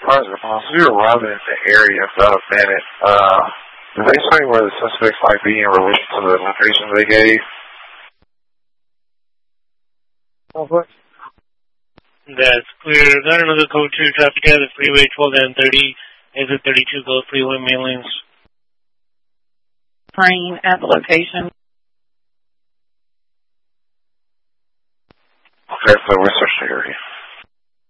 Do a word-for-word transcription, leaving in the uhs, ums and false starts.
far as we were robbing the area of Bennett, uh, did they say where the suspects might be in relation to the locations they gave? Oh, what? That's clear. Got another code two traffic at the freeway twelve and thirty, exit thirty-two, Gulf Freeway main lanes. Train at the location. Okay, so we're searching the area.